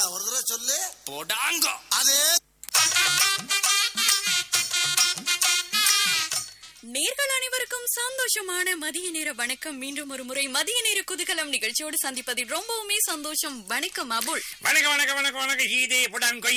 ஒரு தடவை சொல்லு. போடாங்கோ. அதே நேர்கள் அனைவருக்கும் சந்தோஷமான மதிய நேர வணக்கம். மீண்டும் ஒரு முறை மதிய நேர குதூகலம் நிகழ்ச்சியோடு சந்திப்பதில் ரொம்பவுமே சந்தோஷம். வணக்கம் அபுல். வணக்கம் வணக்கம் வணக்கம் வணக்கம். கீதே போடாங்கோ.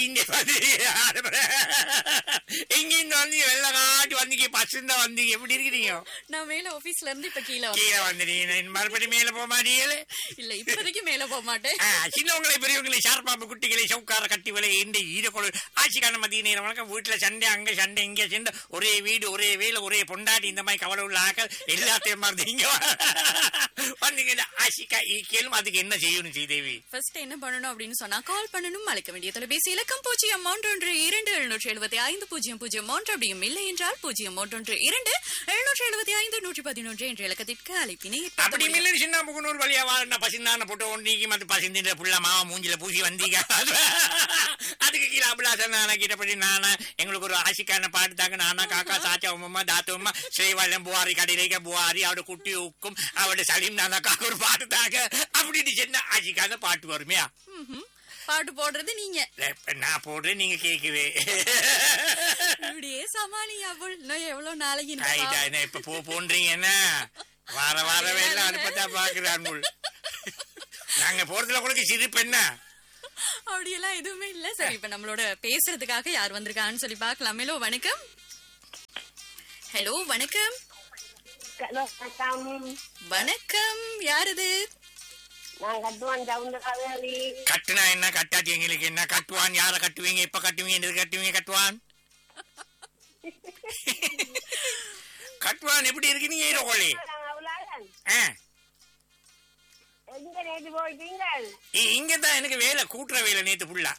இங்கிருந்து வந்து வெள்ள காட்டி வந்தீங்க, பசுந்தா வந்தீங்க. எப்படி இருக்கிறீங்க? நான் மேல ஆபீஸ்ல இருந்து இப்ப கீழே வந்துட்டீங்க. மறுபடியும் மேல போக மாட்டீங்களே? இல்ல, இப்போதைக்கு மேல போக மாட்டேன். சின்னவங்களை பெரியவங்களை ஷார்பாம்பு குட்டிகளை சவுக்கார கட்டி விலை இந்த ஈரக்கொழு ஆட்சிக்கான மதிய நேரம் வணக்கம். வீட்டுல சண்டை, அங்க சண்டை, இங்க சண்டை, ஒரே வீடு, ஒரே வேலை, ஒரே பொண்டாட்டி, இந்த மாதிரி கவலை உள்ள ஆக்கள் எல்லாத்தையும் மறந்தீங்க வந்தீங்க. ஆஷிகா கேளும், அதுக்கு என்ன செய்யணும் ஸ்ரீதேவி? ஃபர்ஸ்ட் என்ன பண்ணணும் அப்படின்னு சொன்னா, கால் பண்ணணும். அழைக்க வேண்டிய தொலைபேசி இலக்கம் 031277500 அப்படியும் இல்லை என்றால் 031277511 என்ற இலக்கத்திற்கு அழைப்பினை அப்படி மில்லி சின்ன முகநூல் வழியா வாழ்ந்த பசிந்தான போட்டு ஒன்றிக்கு மத்த பசிந்தின்ற புள்ள மாவா மூஞ்சில பூசி வந்தீங்க. அதுக்கு கீழே அபிலாசன் நானா கிட்டப்படி நானா எங்களுக்கு ஒரு ஆசிக்கான பாட்டு தாங்க. நானா காக்கா சாச்சா உமா தாத்துமா ஸ்ரீவாலம் புவாரி கடையிலேக்க புவாரி அவட குட்டி உக்கும் அவட சலீம் நானா காக்க ஒரு பாட்டு தாங்க அப்படின்னு சின்ன ஆசிக்கான பாட்டு வருமையா? பாட்டு போடுறது நீங்க, நான் போடுறேன், நீங்க கேக்குவே. இப்படியே சமாளி அபுல். நான் எவ்வளவு நாளைக்கு இப்ப போன்றீங்க என்ன வார வார வேலை அனுப்பத்தா பாக்குறான். நாங்க போறதுல கூட சிரிப்பு என்ன அப்படியெல்லாம் எதுவுமே இல்ல. சரி, இப்ப நம்மளோட பேசுறதுக்காக யார் வந்திருக்கான்னு சொல்லி பாக்கலாம். ஹலோ வணக்கம். ஹலோ வணக்கம். வணக்கம், யார் இது? கட்டுனா என்ன, கட்டாட்டி எங்களுக்கு என்ன? கட்டுவான் யார கட்டுவீங்க, எப்ப கட்டுவீங்க, கட்டுவீங்க? கட்டுவான் கட்டுவான் எப்படி இருக்கு? நீங்க ஈரோகோழி இங்கதான் எனக்கு வேலை கூட்டுற வேலை. நேத்து புள்ளா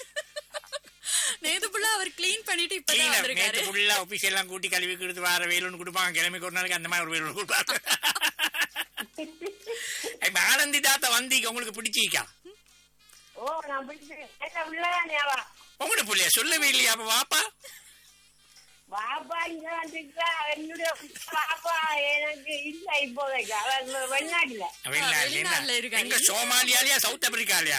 அவர் கிளீன் பண்ணிட்டு இப்ப நேத்து புள்ளா ஆபீஸ் எல்லாம் கூட்டி கழுவி கொடுத்து வார வேலுன்னு கொடுப்பாங்க. கிழமைக்கு ஒரு நாளைக்கு அந்த மாதிரி ஒரு வேலு கொடுப்பாங்க. ஆனந்தி தாத்தா வந்தீங்க, உங்களுக்கு பிடிச்சிக்கா? உங்களுக்கு பிள்ளையா சொல்லவே இல்லையா? அப்ப வாப்பா எங்க சோமாலியாலயா சவுத் ஆப்பிரிக்காலயா?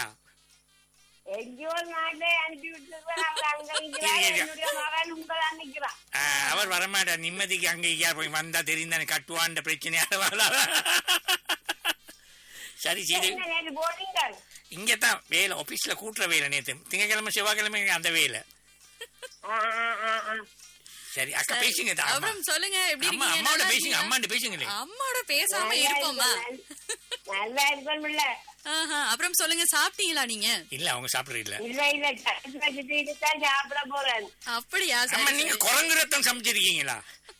அவர் வரமாட்டார் நிம்மதிக்கு. அங்க போய் வந்தா தெரிந்தானே கட்டுவான் பிரச்சனையா? சரி சரி, இங்கதான் வேலை ஆபீஸ்ல கூட்டுற வேலை. நேத்து திங்கக்கிழமை செவ்வாய்க்கிழமை அந்த வேலை. சரி அக்கா பேசுங்க. சொல்லுங்க, அம்மாவோட பேசுங்க. அம்மாண்ட பேசுங்களே. அம்மாவோட பேசாம இருப்போமா? நல்லா இருக்கும். அப்புறம் சொல்லுங்க, சாப்பிட்டீங்களா நீங்க? இல்ல, அவங்க சாப்பிடுறது இல்ல. சாப்பிட போறேன். அப்படியா? நீங்க குரங்கு ரத்தம் சமைச்சிருக்கீங்களா?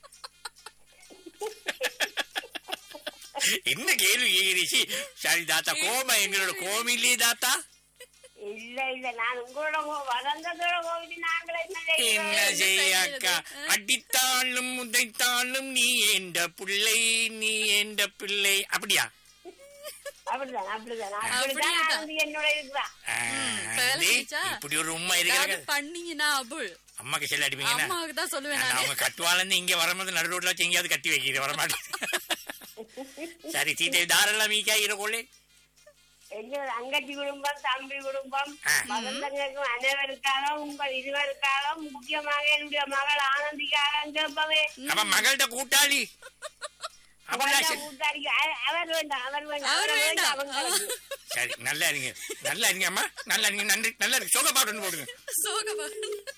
என்ன கேள்வி கேக்குறீச்சு? சரி தாத்தா, கோபா எங்களோட கோமிலே தாத்தா. இல்ல இல்ல, நான் உங்களோட வளர்ந்ததோட கோவில். நாங்களே என்ன செய்ய அக்கா, அடித்தாலும் உதைத்தாலும் நீ என்ற பிள்ளை, நீ என்ற பிள்ளை. அப்படியா? அப்படிதான் என்னோட இருக்கிறான். இப்படி ஒரு உண்மை இருக்காங்க. பண்ணீங்கன்னா அபுல் அம்மாக்கு செல்ல அடிப்பீங்க. அம்மாவுக்கு தான் சொல்லுவேன். அவங்க கட்டுவாளன்னு இங்க வரும்போது நடு ரோட்ல வச்சு எங்கேயாவது கட்டி வைக்கிறது வரமாட்டேன். சரி சீதை தாரெல்லாம் மீக்கா இருக்கோளே. எங்களோட அங்கச்சி குடும்பம், தம்பி குடும்பம், மகன்களுக்கும் அனைவருக்காக, உங்கள் இருவருக்காக, முக்கியமாக என்னுடைய மகள் ஆனந்திக்காக கேட்பவே. அப்ப மகள்கிட்ட கூட்டாளி அவர் வேண்டாம். சரி, நல்லா இருங்க, நல்லா இருங்க அம்மா, நல்லா இருங்க. நன்றி. நல்லா இருக்கு. சோக பாட்டு போடுங்க. சோக பாட்டு.